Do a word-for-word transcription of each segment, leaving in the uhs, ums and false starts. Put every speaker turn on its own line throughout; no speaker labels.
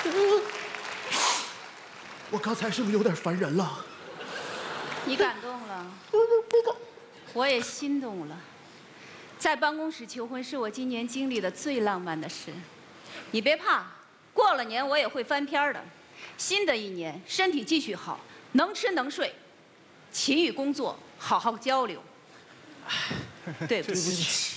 我刚才是不是有点烦人了？
你感动了，我也心动了。在办公室求婚是我今年经历的最浪漫的事。你别怕，过了年我也会翻篇的。新的一年，身体继续好，能吃能睡，勤于工作，好好交流。对不起。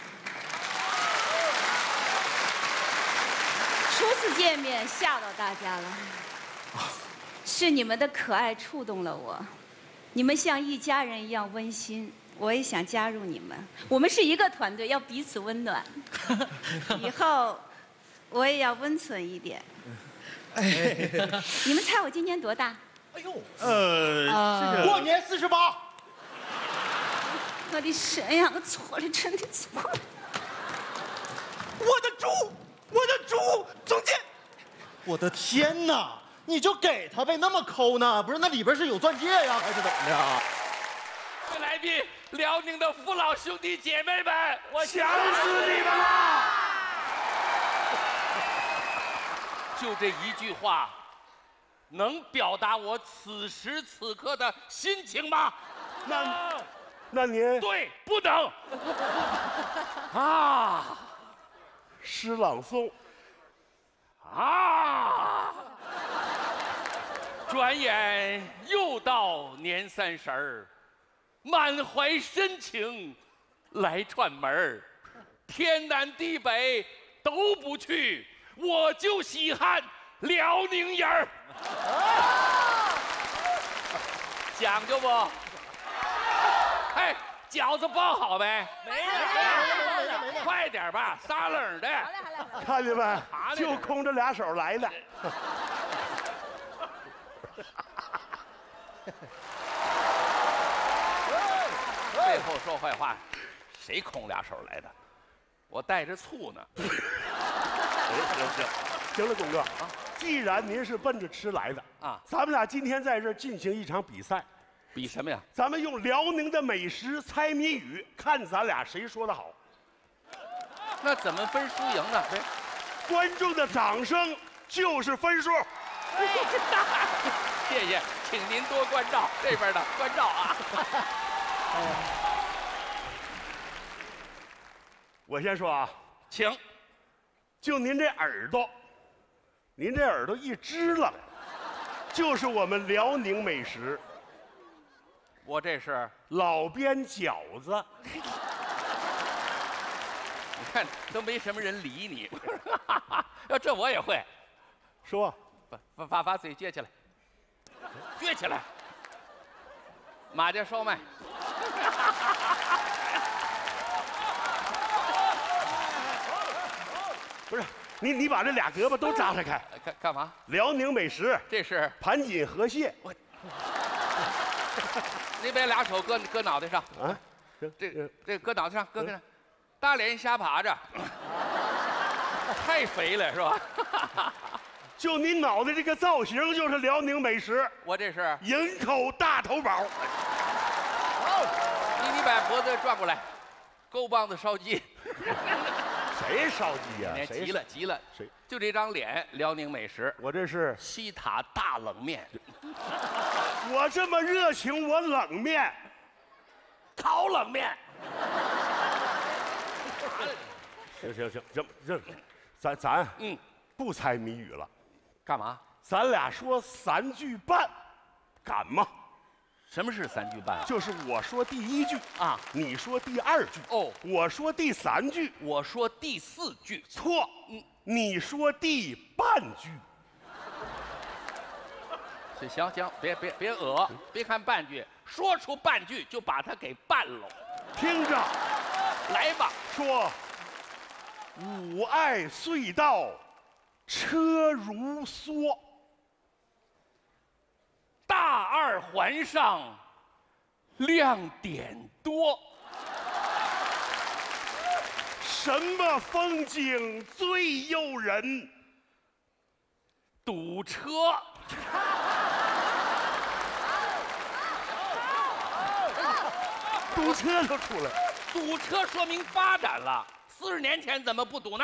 初次见面吓到大家了，是你们的可爱触动了我。你们像一家人一样温馨，我也想加入你们。我们是一个团队，要彼此温暖。以后我也要温存一点。哎，你们猜我今年多大？
哎呦，
呃，这个
过年四十八。
我的神呀，我错了，真的错了。
我的猪，我的猪，总监！我的天哪！你就给他呗，那么抠呢？不是，那里边是有钻戒呀，还是怎么的？
各位来宾，辽宁的父老兄弟姐妹们，我
想死你们了！
就这一句话，能表达我此时此刻的心情吗？
那，那您
对，不能。啊，
诗朗诵
啊！转眼又到年三十儿，满怀深情来串门儿，天南地北都不去，我就稀罕辽宁人儿。讲究不？哎，饺子包好没？没呢，没呢，没呢，快点吧，撒冷的。
看见没？就空着俩手来的。
背后说坏话，谁空俩手来的？我带着醋呢。
行行行，行了，巩哥啊，既然您是奔着吃来的
啊，
咱们俩今天在这儿进行一场比赛，
比什么呀？
咱们用辽宁的美食猜谜语，看咱俩谁说的好。
那怎么分输赢呢？
观众的掌声就是分数。
谢谢，请您多关照这边的关照啊。
我先说啊，
请。
就您这耳朵，您这耳朵一支了，就是我们辽宁美食。
我这是
老边饺子。
你看都没什么人理你。要这我也会。
说，
把把把嘴撅起来，撅起来。马家烧麦。
不是，你你把这俩胳膊都扎开开。
干干嘛？
辽宁美食，
这是
盘锦河蟹。
我。那边俩手搁搁脑袋上
啊，
这个这搁脑袋上，搁搁那，大脸瞎爬着，太肥了是吧？
就你脑袋这个造型就是辽宁美食。
我这是
营口大头堡。
你你把脖子转过来，勾棒子烧鸡。
谁烧鸡呀？
急了急了，
谁？
就这张脸，辽宁美食。
我这是
西塔大冷面。
我这么热情，我冷面，
烤冷面。
行行行，这这，咱咱
嗯，
不猜谜语了。
干嘛？
咱俩说三句半，敢吗？
什么是三句半啊？
就是我说第一句
啊，
你说第二句
哦，
我说第三句，
我说第四句。
错，
嗯，
你说第半句。
行行，别别别讹，别看半句，说出半句就把它给办喽。
听着，
来吧，
说五爱隧道车如梭，
大二环上亮点多。
什么风景最诱人？
堵车。
堵车都出来，
堵车说明发展了。四十年前怎么不堵呢？